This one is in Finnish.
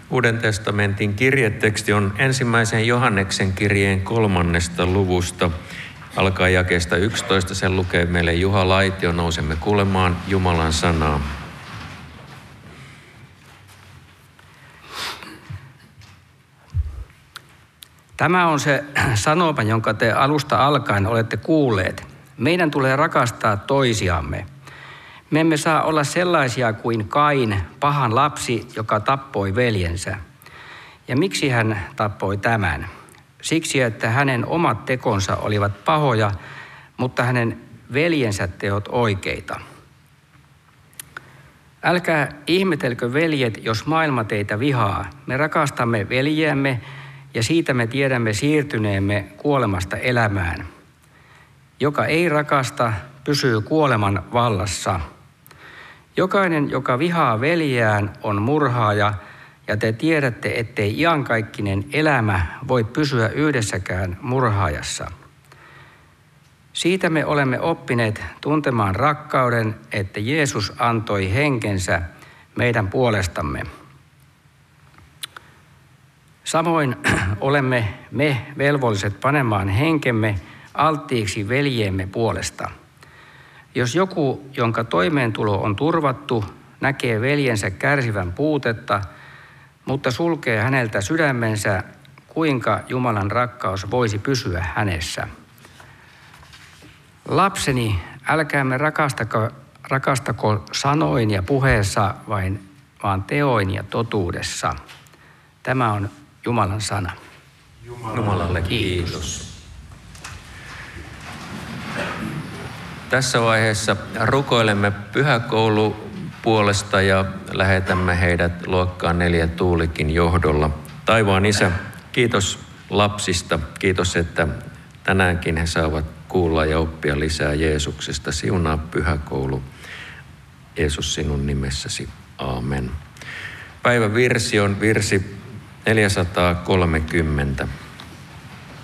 Uuden testamentin kirjeteksti on 1. Johanneksen kirjeen 3. luvusta. Alkaa jakeesta 11. Sen lukee meille Juha Laitio. Nousemme kuulemaan Jumalan sanaa. Tämä on se sanoma, jonka te alusta alkaen olette kuulleet. Meidän tulee rakastaa toisiamme. Me emme saa olla sellaisia kuin Kain, pahan lapsi, joka tappoi veljensä. Ja miksi hän tappoi tämän? Siksi, että hänen omat tekonsa olivat pahoja, mutta hänen veljensä teot oikeita. Älkää ihmetelkö, veljet, jos maailma teitä vihaa. Me rakastamme veljiämme ja siitä me tiedämme siirtyneemme kuolemasta elämään. Joka ei rakasta, pysyy kuoleman vallassa. Jokainen, joka vihaa veljeään, on murhaaja, ja te tiedätte, ettei iankaikkinen elämä voi pysyä yhdessäkään murhaajassa. Siitä me olemme oppineet tuntemaan rakkauden, että Jeesus antoi henkensä meidän puolestamme. Samoin olemme me velvolliset panemaan henkemme alttiiksi veljeemme puolesta. Jos joku, jonka toimeentulo on turvattu, näkee veljensä kärsivän puutetta, mutta sulkee häneltä sydämensä, kuinka Jumalan rakkaus voisi pysyä hänessä? Lapseni, älkäämme rakastako sanoin ja puheessa, vaan teoin ja totuudessa. Tämä on Jumalan sana. Jumalalle kiitos. Tässä vaiheessa rukoilemme pyhäkoulu puolesta ja lähetämme heidät luokkaan 4 Tuulikin johdolla. Taivaan Isä, kiitos lapsista. Kiitos, että tänäänkin he saavat kuulla ja oppia lisää Jeesuksesta. Siunaa pyhäkoulu. Jeesus sinun nimessäsi. Aamen. Päivän virsi on virsi 430.